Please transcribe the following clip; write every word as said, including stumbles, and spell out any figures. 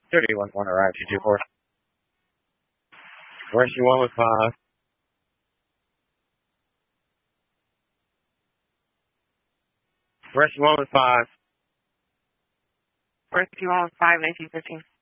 thirty-one one arrived, two two four. Rescue one with five. Rescue one with five. Rescue one with five, nineteen fifteen.